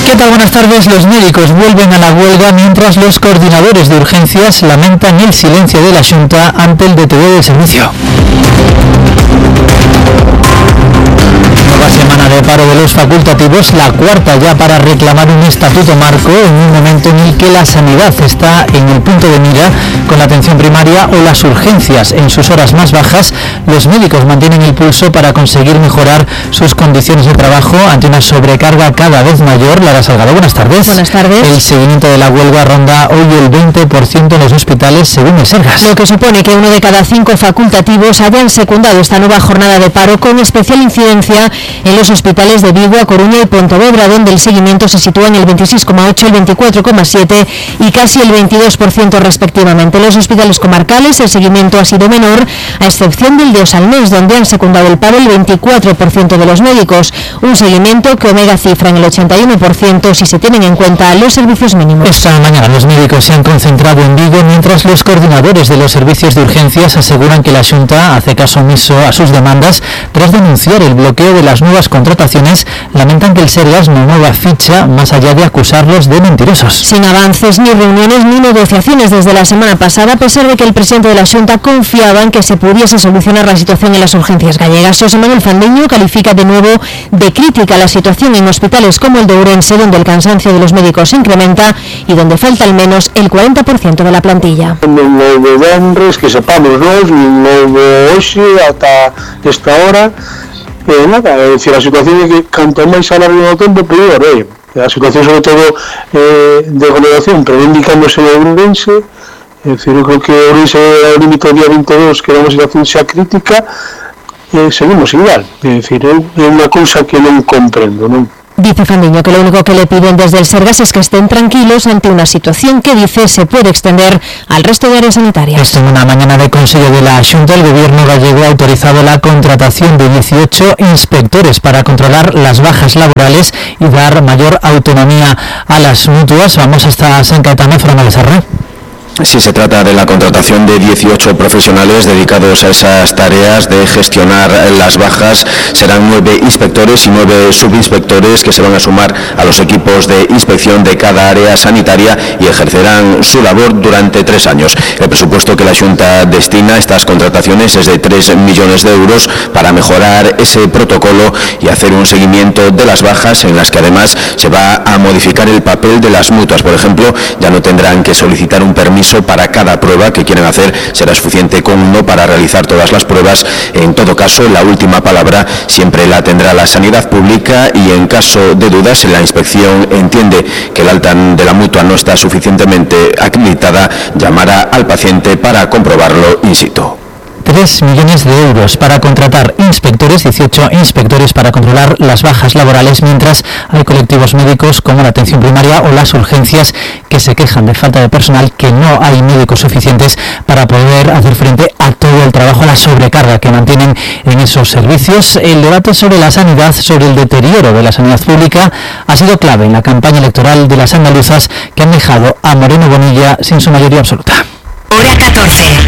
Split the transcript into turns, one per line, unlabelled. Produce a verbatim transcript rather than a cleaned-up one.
¿Qué tal? Buenas tardes. Los médicos vuelven a la huelga mientras los coordinadores de urgencias lamentan el silencio de la Xunta ante el deterioro del servicio. Nueva semana de paro de los facultativos, la cuarta ya para reclamar un estatuto marco en un momento en el que la sanidad está en el punto de mira con la atención primaria o las urgencias en sus horas más bajas. Los médicos mantienen el pulso para conseguir mejorar sus condiciones de trabajo ante una sobrecarga cada vez mayor. Lara Salgado, buenas tardes.
Buenas tardes.
El seguimiento de la huelga ronda hoy el veinte por ciento en los hospitales, según el Sergas.
Lo que supone que uno de cada cinco facultativos hayan secundado esta nueva jornada de paro, con especial incidencia en los hospitales de Vigo, A Coruña y Pontevedra, donde el seguimiento se sitúa en el veintiséis coma ocho, el veinticuatro coma siete y casi el veintidós por ciento respectivamente. En los hospitales comarcales el seguimiento ha sido menor, a excepción del de Osalmés, donde han secundado el paro el veinticuatro por ciento de los médicos, un seguimiento que Omega cifra en el ochenta y uno por ciento si se tienen en cuenta los servicios mínimos.
Esta mañana los médicos se han concentrado en Vigo, mientras los coordinadores de los servicios de urgencias aseguran que la Xunta hace caso omiso a sus demandas. Tras denunciar el bloqueo de las nuevas contrataciones, lamentan que el Sergas no mueva ficha más allá de acusarlos de mentirosos.
Sin avances, ni reuniones ni negociaciones desde la semana pasada, a pesar de que el presidente de la Xunta confiaba en que se pudiese solucionar la situación en las urgencias gallegas. José Manuel Fandiño califica de nuevo de crítica la situación en hospitales como el de Ourense, donde el cansancio de los médicos se incrementa y donde falta al menos el cuarenta por ciento de la plantilla.
Non houve venres, que sepamos nós, non houve hoxe ata esta hora. Eh, nada, é dicir, a situación é que canto máis alargue no tempo, peor, eh. A situación sobre todo eh, de aglomeración reivindicándose de Ourense, é dicir, eu creo que Ourense é o límite do día veintidós, que era unha situación xa crítica, eh, seguimos igual, é dicir, é unha cousa que non comprendo, non?
Dice Fandiño que lo único que le piden desde el Sergas es que estén tranquilos ante una situación que, dice, se puede extender al resto de áreas sanitarias.
Esto en una mañana de Consejo de la Xunta, el gobierno gallego ha autorizado la contratación de dieciocho inspectores para controlar las bajas laborales y dar mayor autonomía a las mutuas. Vamos hasta San Caetano, Fran Alessarra.
Sí, se trata de la contratación de dieciocho profesionales dedicados a esas tareas de gestionar las bajas. Serán nueve inspectores y nueve subinspectores que se van a sumar a los equipos de inspección de cada área sanitaria y ejercerán su labor durante tres años. El presupuesto que la Xunta destina a estas contrataciones es de tres millones de euros para mejorar ese protocolo y hacer un seguimiento de las bajas, en las que además se va a modificar el papel de las mutuas. Por ejemplo, ya no tendrán que solicitar un permiso para cada prueba que quieren hacer, será suficiente con uno para realizar todas las pruebas. En todo caso, la última palabra siempre la tendrá la sanidad pública, y en caso de dudas, si la inspección entiende que el alta de la mutua no está suficientemente acreditada, llamará al paciente para comprobarlo in situ.
tres millones de euros para contratar inspectores, dieciocho inspectores para controlar las bajas laborales, mientras hay colectivos médicos como la atención primaria o las urgencias que se quejan de falta de personal, que no hay médicos suficientes para poder hacer frente a todo el trabajo, a la sobrecarga que mantienen en esos servicios. El debate sobre la sanidad, sobre el deterioro de la sanidad pública, ha sido clave en la campaña electoral de las andaluzas, que han dejado a Moreno Bonilla sin su mayoría absoluta.
Hora catorce.